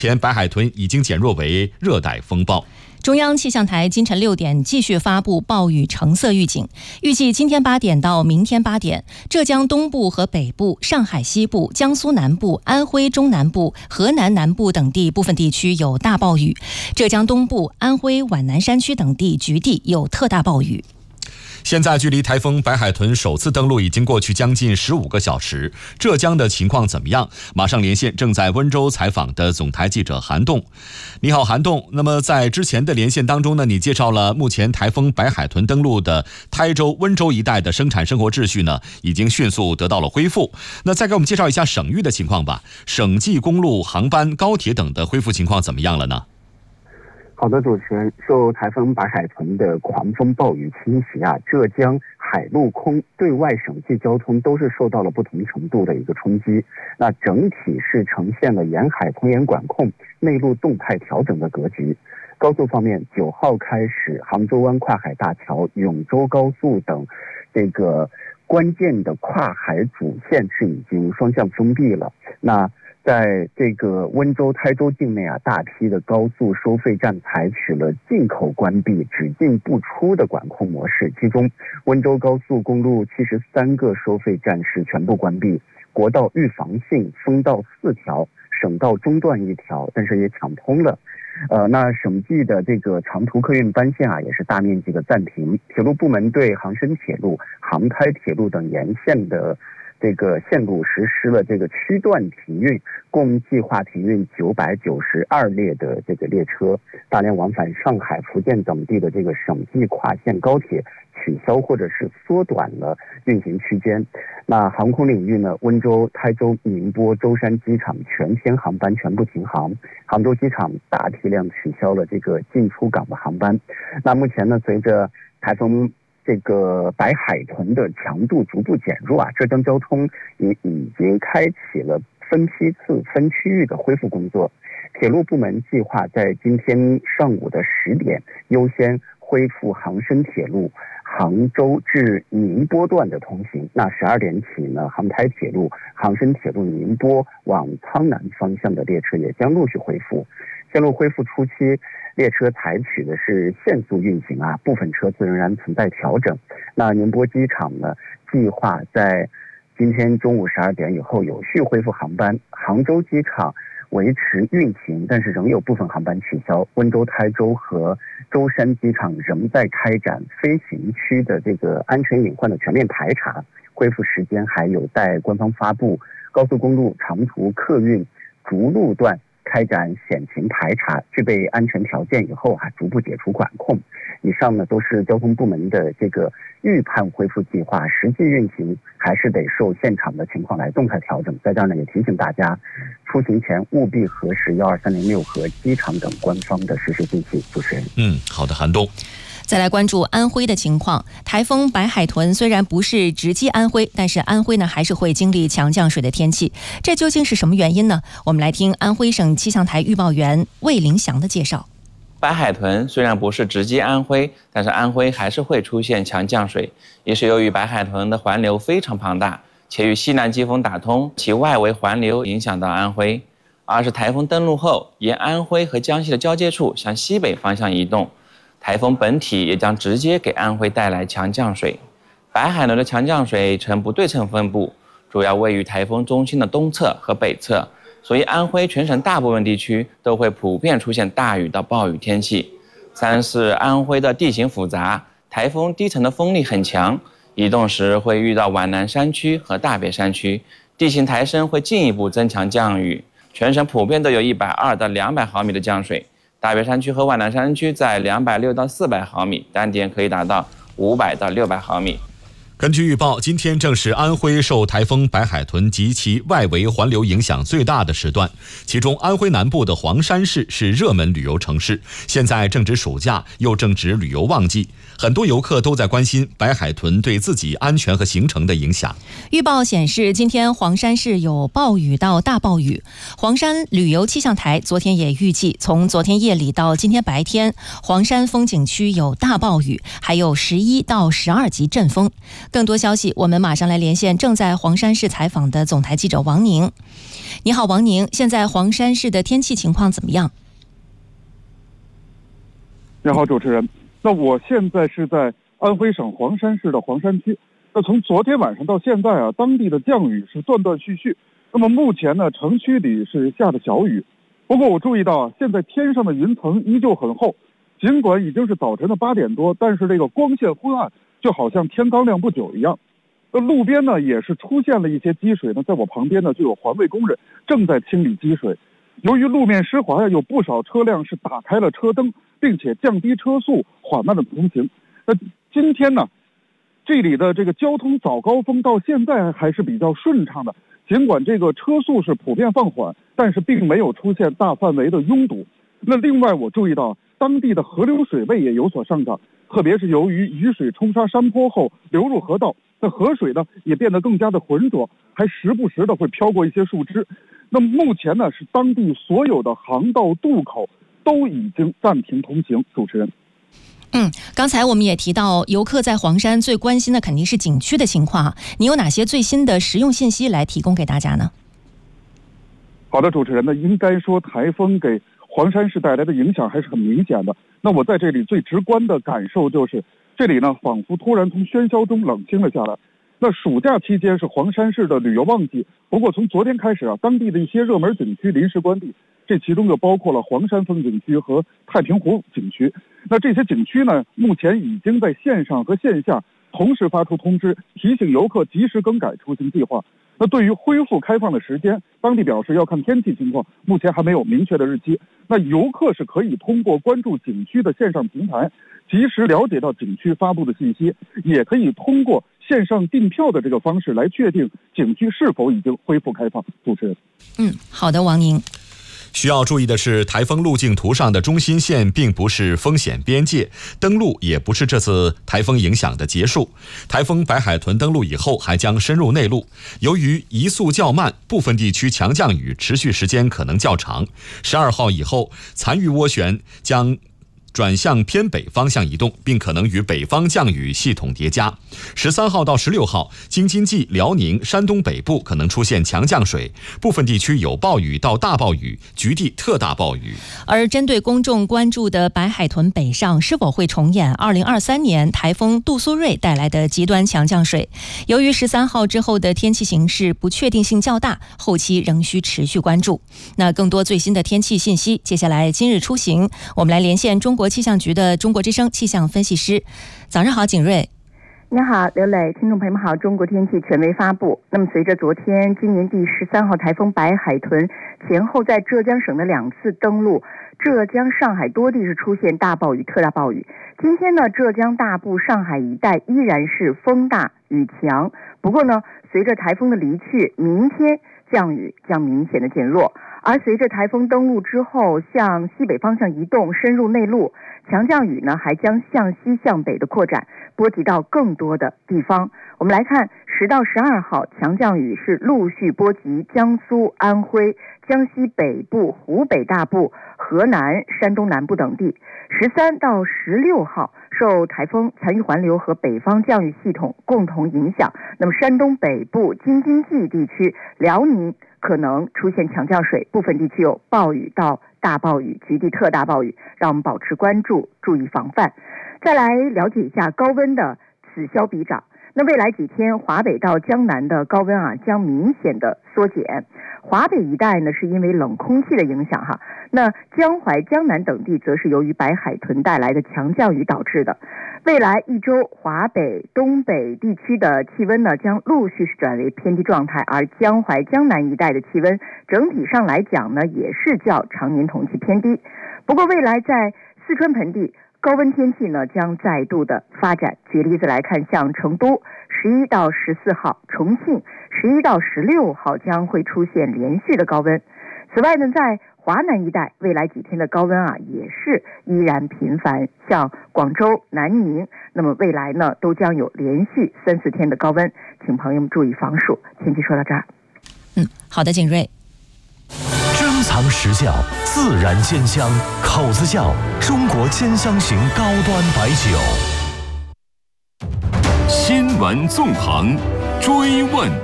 前白海豚已经减弱为热带风暴。 中央气象台今晨6点继续发布暴雨橙色预警，预计今天8点到明天8点，浙江东部和北部、上海西部、江苏南部、安徽中南部、河南南部等地部分地区有大暴雨，浙江东部、安徽皖南山区等地局地有特大暴雨。 现在距离台风白海豚首次登陆已经过去将近15个小时，浙江的情况怎么样？马上连线正在温州采访的总台记者韩栋。你好，韩栋。那么在之前的连线当中呢，你介绍了目前台风白海豚登陆的台州、温州一带的生产生活秩序呢，已经迅速得到了恢复。那再给我们介绍一下省域的情况吧，省际公路、航班、高铁等的恢复情况怎么样了呢？ 好的，主持人，受台风白海豚的狂风暴雨侵袭啊，浙江海陆空对外省际交通都是受到了不同程度的一个冲击。那整体是呈现了沿海通沿管控、内陆动态调整的格局。高速方面，9号开始，杭州湾跨海大桥、永州高速等这个关键的跨海主线是已经双向封闭了。那在这个温州、台州境内啊，大批的高速收费站采取了进口关闭、只进不出的管控模式。其中，温州高速公路73个收费站是全部关闭，国道预防性封道4条，省道中断1条，但是也抢通了。那省际的这个长途客运班线啊，也是大面积的暂停。铁路部门对杭深铁路、杭台铁路等沿线的这个线路实施了这个区段停运，共计划停运992列的这个列车，大量往返上海、福建等地的这个省际跨线高铁取消或者是缩短了运行区间。那航空领域呢，温州、台州、宁波、舟山机场全天航班全部停航，杭州机场大体量取消了这个进出港的航班。那目前呢，随着台风这个白海豚的强度逐步减弱啊，浙江交通也已经开启了分批次、分区域的恢复工作。铁路部门计划在今天上午的10点优先恢复杭深铁路杭州至宁波段的通行。那12点起呢，杭台铁路、杭深铁路宁波往苍南方向的列车也将陆续恢复。线路恢复初期，列车采取的是限速运行啊，部分车次仍然存在调整。那宁波机场呢，计划在今天中午12点以后有序恢复航班。杭州机场维持运行，但是仍有部分航班取消。温州、台州和舟山机场仍在开展飞行区的这个安全隐患的全面排查，恢复时间还有待官方发布。高速公路长途客运逐路段开展险情排查，具备安全条件以后逐步解除管控。以上呢都是交通部门的这个预判恢复计划，实际运行还是得受现场的情况来动态调整。在这儿呢也提醒大家，出行前务必核实12306和机场等官方的实时信息。主持人， 好的，韩东。 再来关注安徽的情况。台风白海豚虽然不是直击安徽，但是安徽呢还是会经历强降水的天气，这究竟是什么原因呢？我们来听安徽省气象台预报员魏林祥的介绍。 白海豚虽然不是直击安徽，但是安徽还是会出现强降水，也是由于白海豚的环流非常庞大，且与西南季风打通，其外围环流影响到安徽。而是台风登陆后，沿安徽和江西的交界处向西北方向移动，台风本体也将直接给安徽带来强降水。白海豚的强降水呈不对称分布，主要位于台风中心的东侧和北侧，所以安徽全省大部分地区都会普遍出现大雨到暴雨天气。三是安徽的地形复杂，台风低层的风力很强，移动时会遇到皖南山区和大别山区，地形抬升会进一步增强降雨，全省普遍都有120到200毫米的降水，大别山区和皖南山区在260到400毫米，单点可以达到500到600毫米。 根据预报，今天正是安徽受台风白海豚及其外围环流影响最大的时段，其中安徽南部的黄山市是热门旅游城市，现在正值暑假，又正值旅游旺季，很多游客都在关心白海豚对自己安全和行程的影响。 预报显示，今天黄山市有暴雨到大暴雨。黄山旅游气象台昨天也预计，从昨天夜里到今天白天，黄山风景区有大暴雨，还有11到12级阵风。 更多消息，我们马上来连线正在黄山市采访的总台记者王宁。你好，王宁，现在黄山市的天气情况怎么样？ 你好，主持人。那我现在是在安徽省黄山市的黄山区。那从昨天晚上到现在啊，当地的降雨是断断续续。那么目前呢，城区里是下的小雨。不过我注意到啊，现在天上的云层依旧很厚，尽管已经是早晨的8点多，但是这个光线昏暗，就好像天刚亮不久一样。那路边呢也是出现了一些积水呢，在我旁边呢就有环卫工人正在清理积水。由于路面湿滑呀，有不少车辆是打开了车灯，并且降低车速，缓慢的通行。那今天呢，这里的这个交通早高峰到现在还是比较顺畅的，尽管这个车速是普遍放缓，但是并没有出现大范围的拥堵。那另外我注意到当地的河流水位也有所上涨，特别是由于雨水冲刷山坡后流入河道，那河水呢也变得更加的浑浊，还时不时的会飘过一些树枝。那么目前呢，是当地所有的航道渡口都已经暂停通行。主持人。 刚才我们也提到，游客在黄山最关心的肯定是景区的情况，你有哪些最新的实用信息来提供给大家呢？ 好的，主持人呢，应该说台风给黄山市带来的影响还是很明显的。那我在这里最直观的感受就是，这里呢仿佛突然从喧嚣中冷清了下来。那暑假期间是黄山市的旅游旺季，不过从昨天开始啊，当地的一些热门景区临时关闭，这其中就包括了黄山风景区和太平湖景区。那这些景区呢，目前已经在线上和线下同时发出通知，提醒游客及时更改出行计划。那对于恢复开放的时间，当地表示要看天气情况，目前还没有明确的日期。那游客是可以通过关注景区的线上平台，及时了解到景区发布的信息，也可以通过线上订票的这个方式来确定景区是否已经恢复开放。主持人。 好的，王宁。 需要注意的是，台风路径图上的中心线并不是风险边界，登陆也不是这次台风影响的结束。台风白海豚登陆以后还将深入内陆，由于移速较慢，部分地区强降雨持续时间可能较长。12号以后，残余涡旋将转向偏北方向移动，并可能与北方降雨系统叠加。13号到16号，京津冀、辽宁、山东北部可能出现强降水，部分地区有暴雨到大暴雨，局地特大暴雨。 而针对公众关注的白海豚北上是否会重演2023年台风杜苏芮带来的极端强降水，由于13号之后的天气形势不确定性较大，后期仍需持续关注。那更多最新的天气信息，接下来今日出行，我们来连线中国气象局的中国之声气象分析师。早上好，景睿。 你好，刘磊，听众朋友们好。中国天气权威发布，那么随着昨天今年第13号台风白海豚前后在浙江省的2次登陆，浙江、上海多地是出现大暴雨、特大暴雨。今天呢，浙江大部、上海一带依然是风大雨强，不过呢，随着台风的离去，明天降雨将明显的减弱。而随着台风登陆之后向西北方向移动，深入内陆，强降雨呢还将向西向北的扩展，波及到更多的地方。我们来看10到12号，强降雨是陆续波及江苏、安徽、江西北部、湖北大部、河南、山东南部等地。13到16号，受台风残余环流和北方降雨系统共同影响，那么山东北部、京津冀地区、辽宁可能出现强降水，部分地区有暴雨到大暴雨，局地特大暴雨，让我们保持关注，注意防范。再来了解一下高温的此消彼长。那未来几天，华北到江南的高温将明显的缩减。华北一带呢，是因为冷空气的影响那江淮、江南等地则是由于白海豚带来的强降雨导致的。未来一周，华北、东北地区的气温呢将陆续是转为偏低状态，而江淮、江南一带的气温整体上来讲呢，也是较常年同期偏低。不过未来在四川盆地，高温天气呢将再度的发展。举例子来看，像成都11到14号，重庆11到16号将会出现连续的高温。此外呢，在华南一带，未来几天的高温也是依然频繁，像广州、南宁，那么未来呢都将有连续3、4天的高温，请朋友们注意防暑。天气说到这儿。 好的，景睿。 珍藏实窖，自然鲜香，口子窖，中国兼香型高端白酒。新闻纵横，追问